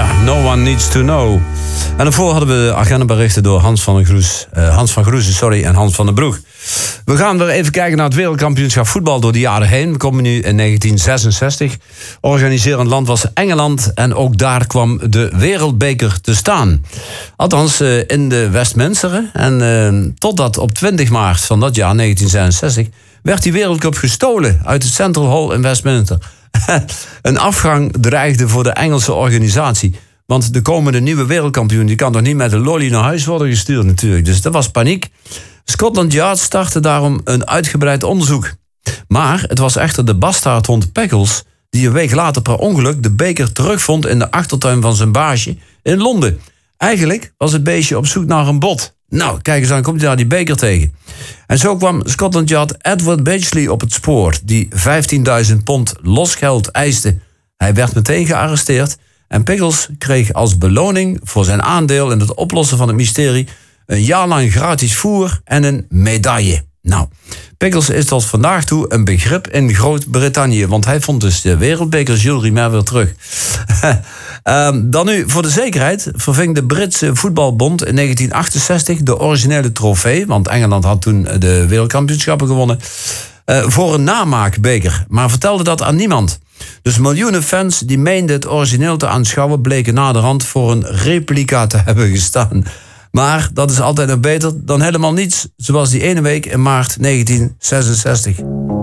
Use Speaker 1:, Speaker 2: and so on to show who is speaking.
Speaker 1: Ja, No One Needs to Know. En daarvoor hadden we agendaberichten door Hans van Groezen en Hans van den Broek. We gaan weer even kijken naar het wereldkampioenschap voetbal door de jaren heen. We komen nu in 1966. Organiserend land was Engeland en ook daar kwam de wereldbeker te staan. Althans in de Westminster. En totdat op 20 maart van dat jaar, 1966... werd die wereldcup gestolen uit het Central Hall in Westminster. Een afgang dreigde voor de Engelse organisatie. Want de komende nieuwe wereldkampioen die kan toch niet met een lolly naar huis worden gestuurd natuurlijk. Dus dat was paniek. Scotland Yard startte daarom een uitgebreid onderzoek. Maar het was echter de bastaardhond Peggles die een week later per ongeluk de beker terugvond in de achtertuin van zijn baasje in Londen. Eigenlijk was het beestje op zoek naar een bot. Nou, kijk eens aan, komt hij daar die beker tegen. En zo kwam Scotland Yard Edward Benchley op het spoor, die 15.000 pond losgeld eiste. Hij werd meteen gearresteerd en Pickles kreeg als beloning voor zijn aandeel in het oplossen van het mysterie een jaar lang gratis voer en een medaille. Nou, Pickles is tot vandaag toe een begrip in Groot-Brittannië, want hij vond dus de wereldbeker Jules Rimet weer terug. Dan nu, voor de zekerheid, verving de Britse voetbalbond in 1968 de originele trofee, want Engeland had toen de wereldkampioenschappen gewonnen, voor een namaakbeker, maar vertelde dat aan niemand. Dus miljoenen fans die meenden het origineel te aanschouwen bleken naderhand voor een replica te hebben gestaan. Maar dat is altijd nog beter dan helemaal niets, zoals die ene week in maart 1966.